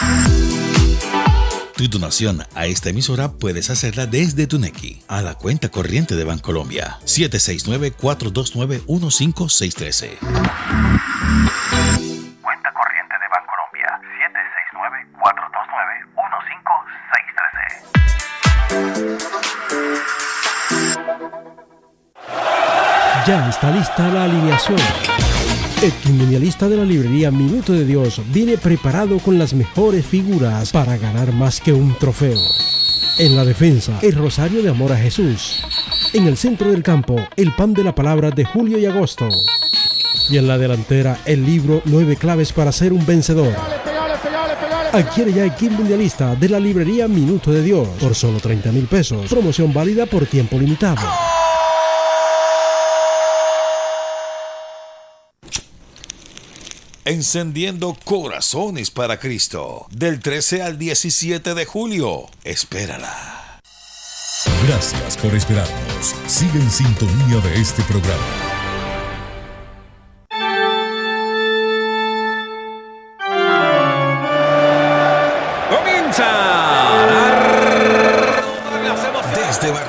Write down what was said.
Tu donación a esta emisora puedes hacerla desde tu Nequi a la cuenta corriente de Bancolombia 769-429-15613. Cuenta corriente de Bancolombia 769-429-15613. Ya está lista la alineación. El mundialista de la librería Minuto de Dios viene preparado con las mejores figuras para ganar más que un trofeo. En la defensa, el Rosario de Amor a Jesús. En el centro del campo, el pan de la palabra de julio y agosto. Y en la delantera, el libro 9 claves para ser un vencedor. Adquiere ya el kit mundialista de la librería Minuto de Dios por solo 30,000 pesos. Promoción válida por tiempo limitado. Encendiendo corazones para Cristo, del 13 al 17 de julio. Espérala. Gracias por esperarnos. Sigue en sintonía de este programa. Comienza.